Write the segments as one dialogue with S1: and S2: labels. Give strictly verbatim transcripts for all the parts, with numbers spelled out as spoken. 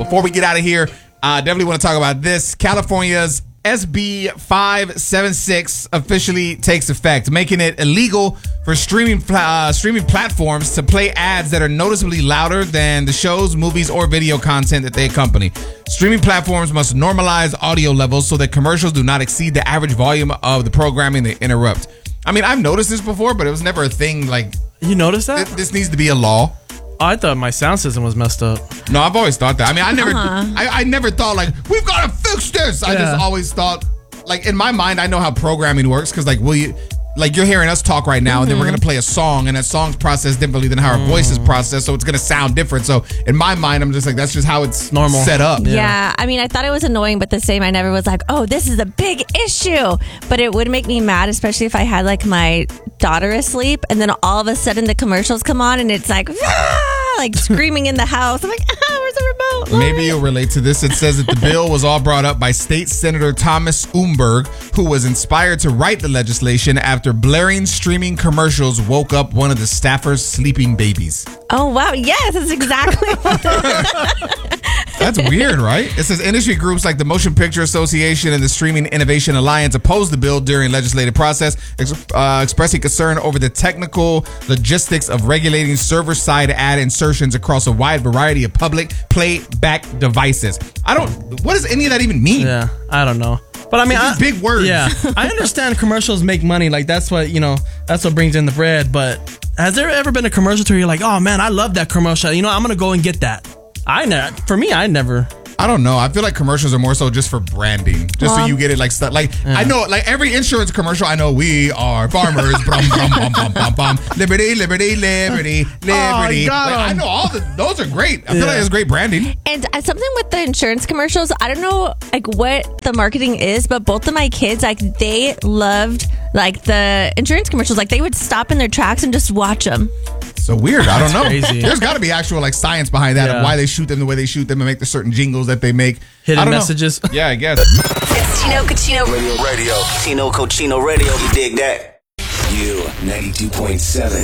S1: before we get out of here, I uh, definitely want to talk about this. California's S B five seventy-six officially takes effect, making it illegal for streaming uh, streaming platforms to play ads that are noticeably louder than the shows, movies, or video content that they accompany. Streaming platforms must normalize audio levels so that commercials do not exceed the average volume of the programming they interrupt. I mean, I've noticed this before, but it was never a thing like...
S2: You noticed that?
S1: Th- this needs to be a law.
S2: Oh, I thought my sound system was messed up.
S1: No, I've always thought that. I mean, I never,
S3: Uh-huh.
S1: I, I never thought like, we've got to fix this. I
S2: Yeah.
S1: just always thought, like in my mind, I know how programming works because like, will you, like you're hearing us talk right now, mm-hmm. and then we're gonna play a song, and that song's processed differently than how our mm. voice is processed, so it's gonna sound different. So in my mind, I'm just like, that's just how it's
S2: normal
S1: set up.
S3: Yeah. yeah, I mean, I thought it was annoying, but the same, I never was like, oh, this is a big issue. But it would make me mad, especially if I had like my daughter asleep, and then all of a sudden the commercials come on, and it's like, ah! like screaming in the house. I'm like, ah, where's the remote? Lord.
S1: Maybe you'll relate to this. It says that the bill was all brought up by State Senator Thomas Umberg, who was inspired to write the legislation after blaring streaming commercials woke up one of the staffers' sleeping babies.
S3: Oh, wow. Yes, that's exactly what it
S1: That's weird, right? It says industry groups like the Motion Picture Association and the Streaming Innovation Alliance opposed the bill during legislative process, ex- uh, expressing concern over the technical logistics of regulating server-side ad insertions across a wide variety of public playback devices. I don't... What does any of that even mean?
S2: Yeah, I don't know. But I mean, I,
S1: big words.
S2: Yeah, I understand commercials make money. Like that's what, you know, that's what brings in the bread. But has there ever been a commercial where you're like, oh man, I love that commercial. You know, I'm gonna go and get that. I ne- for me, I never.
S1: I don't know. I feel like commercials are more so just for branding, just well, so you get it like stuff. Like yeah. I know, like every insurance commercial, I know we are farmers. brum, brum, bum, bum, bum, bum. Liberty, liberty, liberty, liberty.
S2: Oh,
S1: like, I know all the. Those are great. I feel yeah. like it's great branding.
S3: And uh, something with the insurance commercials, I don't know like what the marketing is, but both of my kids, like they loved like the insurance commercials. Like they would stop in their tracks and just watch them.
S1: So weird. I don't know.
S2: Crazy.
S1: There's got to be actual like science behind that yeah. of why they shoot them the way they shoot them and make the certain jingles that they make.
S2: Hidden messages.
S1: Know. Yeah, I guess.
S4: It's Tino Cochino Radio. Radio. Tino Cochino Radio. You dig that? You ninety-two point seven.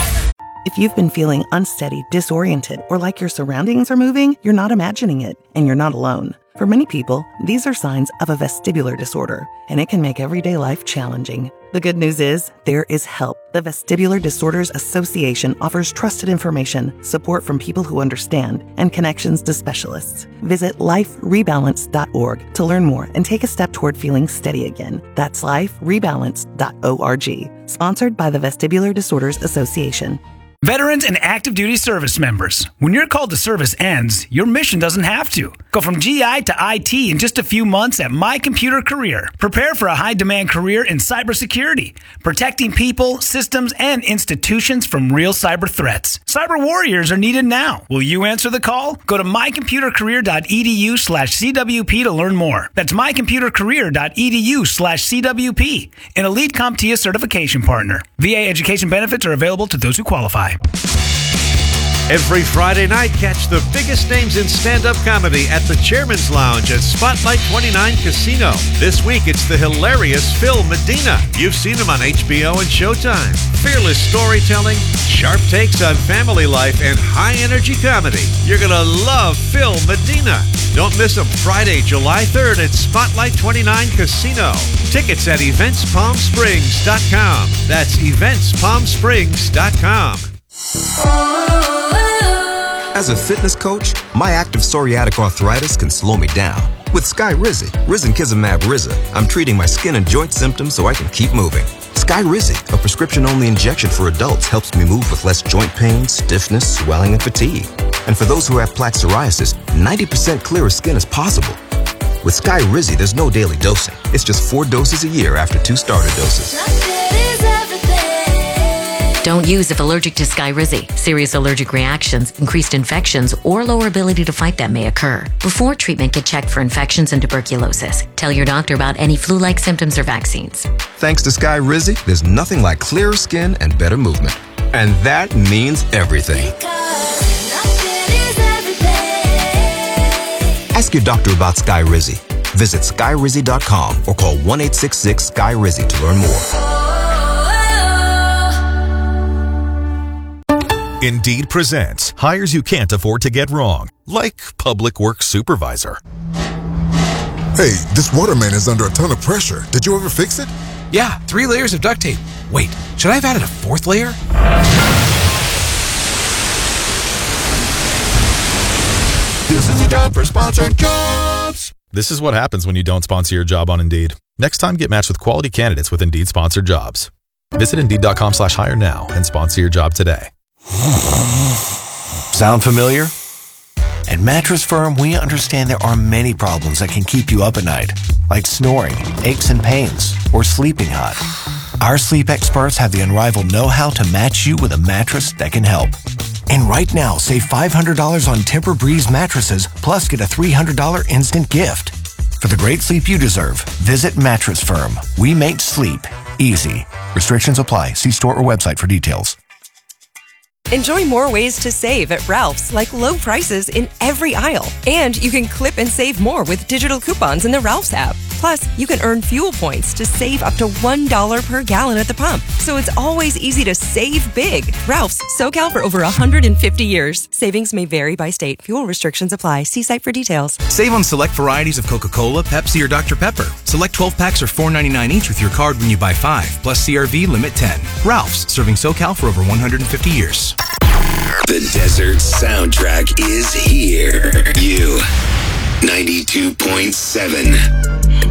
S5: If you've been feeling unsteady, disoriented, or like your surroundings are moving, you're not imagining it, and you're not alone. For many people, these are signs of a vestibular disorder, and it can make everyday life challenging. The good news is, there is help. The Vestibular Disorders Association offers trusted information, support from people who understand, and connections to specialists. Visit life rebalance dot org to learn more and take a step toward feeling steady again. That's life rebalance dot org. Sponsored by the Vestibular Disorders Association.
S6: Veterans and active duty service members, when your call to service ends, your mission doesn't have to. Go from G I to I T in just a few months at My Computer Career. Prepare for a high-demand career in cybersecurity, protecting people, systems, and institutions from real cyber threats. Cyber warriors are needed now. Will you answer the call? Go to my computer career dot e d u slash c w p to learn more. That's my computer career dot e d u slash c w p, an Elite CompTIA certification partner. V A education benefits are available to those who qualify.
S7: Every Friday night, catch the biggest names in stand-up comedy at the Chairman's Lounge at Spotlight twenty-nine Casino. This week, it's the hilarious Phil Medina. You've seen him on H B O and Showtime. Fearless storytelling, sharp takes on family life, and high-energy comedy. You're going to love Phil Medina. Don't miss him Friday, July third at Spotlight twenty-nine Casino. Tickets at events palm springs dot com. That's events palm springs dot com.
S8: As a fitness coach, my active psoriatic arthritis can slow me down. With Skyrizi, Risankizumab Riza, I'm treating my skin and joint symptoms so I can keep moving. Skyrizi, a prescription-only injection for adults, helps me move with less joint pain, stiffness, swelling, and fatigue. And for those who have plaque psoriasis, ninety percent clearer skin is possible. With Skyrizi, there's no daily dosing. It's just four doses a year after two starter doses.
S9: Don't use if allergic to Skyrizi. Serious allergic reactions, increased infections, or lower ability to fight them may occur. Before treatment, get checked for infections and tuberculosis. Tell your doctor about any flu-like symptoms or vaccines.
S8: Thanks to Skyrizi, there's nothing like clearer skin and better movement. And that means everything. Ask your doctor about Skyrizi. Visit skyrizi dot com or call one eight six six Skyrizi to learn more.
S10: Indeed presents hires you can't afford to get wrong, like public works supervisor.
S11: Hey, this waterman is under a ton of pressure. Did you ever fix it?
S12: Yeah, three layers of duct tape. Wait, should I have added a fourth layer?
S10: This is a job for sponsored jobs. This is what happens when you don't sponsor your job on Indeed. Next time, get matched with quality candidates with Indeed sponsored jobs. Visit Indeed.com slash hire now and sponsor your job today.
S13: Sound familiar? At Mattress Firm, we understand there are many problems that can keep you up at night, like snoring, aches and pains, or sleeping hot. Our sleep experts have the unrivaled know-how to match you with a mattress that can help. And right now, save five hundred dollars on Tempur-Breeze mattresses, plus get a three hundred dollars instant gift. For the great sleep you deserve, visit Mattress Firm. We make sleep easy. Restrictions apply. See store or website for details.
S14: Enjoy more ways to save at Ralph's, like low prices in every aisle. And you can clip and save more with digital coupons in the Ralph's app. Plus, you can earn fuel points to save up to one dollar per gallon at the pump. So it's always easy to save big. Ralph's, SoCal for over one hundred fifty years. Savings may vary by state. Fuel restrictions apply. See site for details.
S12: Save on select varieties of Coca-Cola, Pepsi, or Doctor Pepper. Select twelve packs are four ninety-nine each with your card when you buy five, plus C R V limit ten. Ralph's, serving SoCal for over one hundred fifty years.
S4: The desert soundtrack is here. You ninety-two point seven.